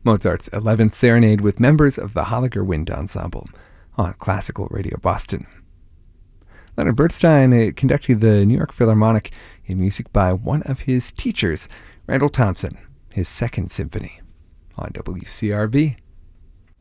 Mozart's 11th Serenade with members of the Holliger Wind Ensemble on Classical Radio Boston. Leonard Bernstein conducted the New York Philharmonic in music by one of his teachers, Randall Thompson, his Second Symphony, on WCRB